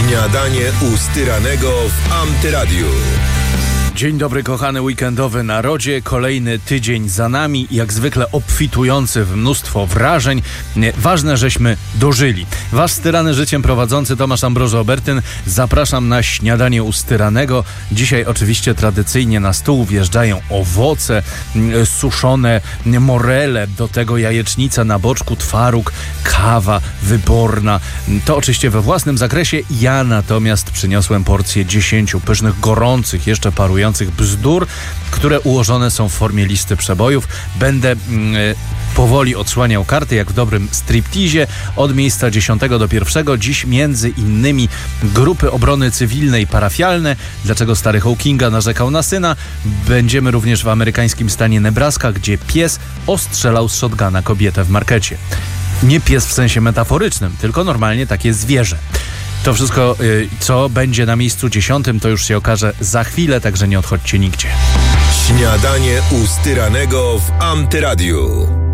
Śniadanie u Styranego w Antyradiu. Dzień dobry, kochany weekendowy narodzie. Kolejny tydzień za nami, jak zwykle obfitujący w mnóstwo wrażeń. Ważne, żeśmy dożyli. Wasz styrany życiem prowadzący Tomasz Ambroży-Obertyn. Zapraszam na śniadanie u Styranego. Dzisiaj oczywiście tradycyjnie na stół wjeżdżają owoce, suszone morele, do tego jajecznica na boczku, twaróg, kawa wyborna. To oczywiście we własnym zakresie. Ja natomiast przyniosłem porcję 10 pysznych, gorących, jeszcze parujących bzdur, które ułożone są w formie listy przebojów. Będę powoli odsłaniał karty, jak w dobrym stripteasie, od miejsca 10 do 1. Dziś między innymi grupy obrony cywilnej parafialne. Dlaczego stary Hawkinga narzekał na syna? Będziemy również w amerykańskim stanie Nebraska, gdzie pies ostrzelał z shotguna kobietę w markecie. Nie pies w sensie metaforycznym, tylko normalnie takie zwierzę. To wszystko, co będzie na miejscu 10, to już się okaże za chwilę, także nie odchodźcie nigdzie. Śniadanie u Styranego w Antyradiu.